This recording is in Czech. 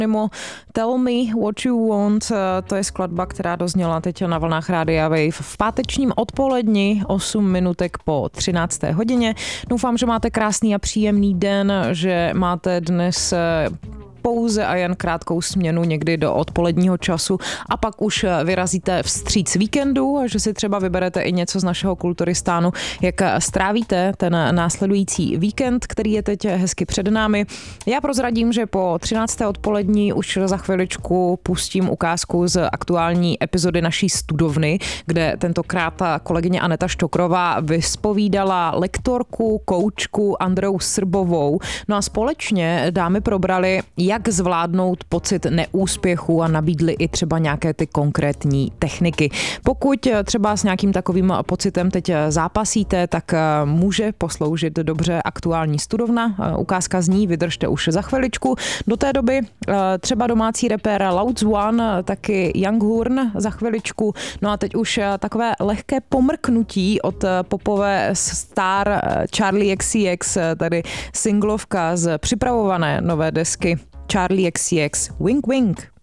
Geronimo. Tell me what you want, to je skladba, která dozněla teď na vlnách Rádia Wave v pátečním odpoledni, 8 minutek po 13. hodině. Doufám, že máte krásný a příjemný den, že máte dnes pouze a jen krátkou směnu někdy do odpoledního času a pak už vyrazíte vstříc víkendu, že si třeba vyberete i něco z našeho Kulturistánu, jak strávíte ten následující víkend, který je teď hezky před námi. Já prozradím, že po 13. odpolední už za chviličku pustím ukázku z aktuální epizody naší Studovny, kde tentokrát kolegyně Aneta Štokrová vyspovídala lektorku, koučku Andreu Srbovou. No a společně dámy probrali, jak zvládnout pocit neúspěchu a nabídli i třeba nějaké ty konkrétní techniky. Pokud třeba s nějakým takovým pocitem teď zápasíte, tak může posloužit dobře aktuální Studovna. Ukázka z ní vydržte už za chviličku. Do té doby třeba domácí rapper Louds One, taky Young Horn za chviličku. No a teď už takové lehké pomrknutí od popové star Charli XCX, tedy singlovka z připravované nové desky Charli XCX, Wink Wink.